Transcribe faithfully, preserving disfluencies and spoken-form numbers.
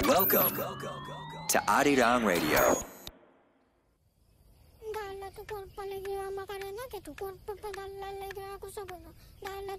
Welcome to Arirang Radio. Dala tu por paligya makarena ke tu por padalla le gaya ko sabono. Dala